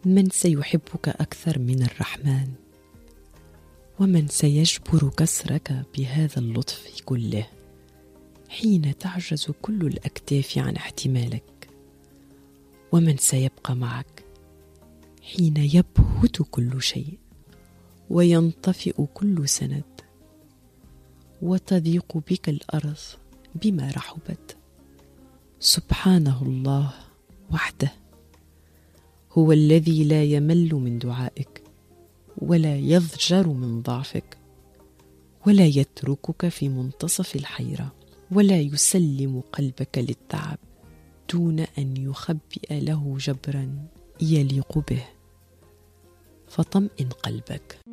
من سيحبك أكثر من الرحمن؟ ومن سيجبر كسرك بهذا اللطف كله حين تعجز كل الأكتاف عن احتمالك؟ ومن سيبقى معك حين يبهت كل شيء وينطفئ كل سند وتضيق بك الأرض بما رحبت؟ سبحانه الله وحده هو الذي لا يمل من دعائك ولا يضجر من ضعفك ولا يتركك في منتصف الحيرة ولا يسلم قلبك للتعب دون أن يخبئ له جبرا يليق به. فطمئن قلبك.